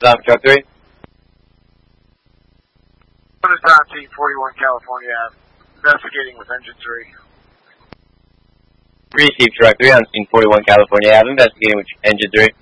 Truck 3. What is down to 41 California Ave, investigating with engine 3. Receive Truck 3 on scene 41 California Ave, investigating with engine 3.